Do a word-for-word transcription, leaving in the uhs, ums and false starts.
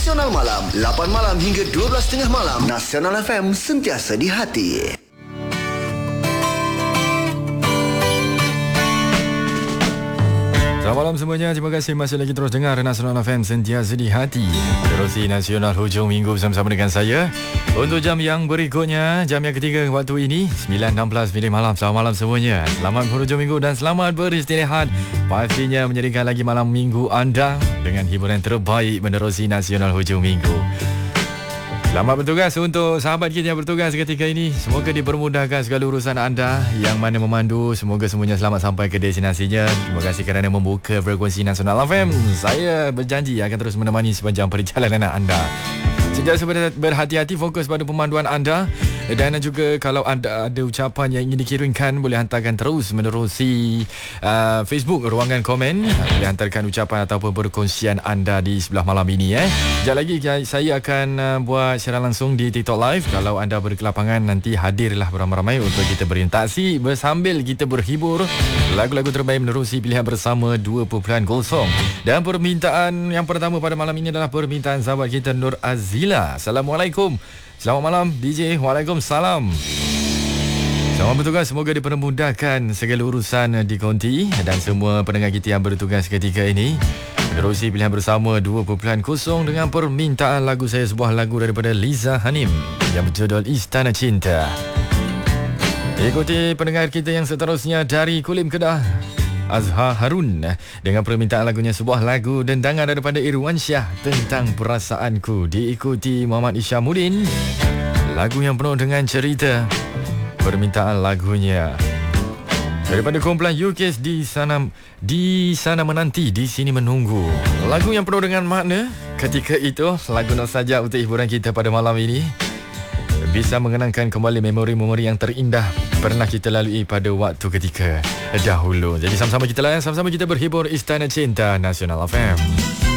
Nasional Malam, lapan malam hingga dua belas tiga puluh malam. Nasional F M, sentiasa di hati. Selamat malam semuanya. Terima kasih masih lagi terus dengar Nasional F M, sentiasa di hati. Terusi Nasional hujung minggu bersama-sama dengan saya. Untuk jam yang berikutnya, jam yang ketiga waktu ini, sembilan enam belas minit malam. Selamat malam semuanya. Selamat berhujung minggu dan selamat beristirahat. Pastinya menjadikan lagi malam minggu anda dengan hiburan terbaik menerusi Nasional hujung minggu. Selamat bertugas untuk sahabat kita yang bertugas ketika ini. Semoga dipermudahkan segala urusan anda yang mana memandu. Semoga semuanya selamat sampai ke destinasinya. Terima kasih kerana membuka frekuensi Nasional F M. Saya berjanji akan terus menemani sepanjang perjalanan anda. Sentiasa berhati-hati, fokus pada pemanduan anda. Dan juga kalau anda ada ucapan yang ingin dikirimkan, boleh hantarkan terus menerusi uh, Facebook ruangan komen. Boleh hantarkan ucapan ataupun perkongsian anda di sebelah malam ini. Eh. Sekejap lagi saya akan uh, buat siaran langsung di TikTok Live. Kalau anda berkelapangan, nanti hadirlah beramai-ramai untuk kita berinteraksi bersambil kita berhibur. Lagu-lagu terbaik menerusi pilihan bersama dua perpuluhan kosong. Dan permintaan yang pertama pada malam ini adalah permintaan sahabat kita Nur Azila. Assalamualaikum. Selamat malam D J. Waalaikumsalam. Selamat bertugas. Semoga dipermudahkan segala urusan di konti. Dan semua pendengar kita yang bertugas ketika ini menerusi pilihan bersama dua perpuluhan kosong dengan permintaan lagu saya, sebuah lagu daripada Liza Hanim yang berjudul Istana Cinta. Ikuti pendengar kita yang seterusnya dari Kulim Kedah, Azhar Harun dengan permintaan lagunya, sebuah lagu dendangan daripada Irwansyah, Tentang Perasaanku. Diikuti Muhammad Isyamuddin, lagu yang penuh dengan cerita. Permintaan lagunya daripada kumpulan U K S, di sana di sana menanti, di sini menunggu. Lagu yang penuh dengan makna. Ketika itu lagu nostalgia untuk hiburan kita pada malam ini, bisa mengenangkan kembali memori-memori yang terindah pernah kita lalui pada waktu ketika dahulu. Jadi sama-sama kita layan, sama-sama kita berhibur. Istana Cinta Nasional F M.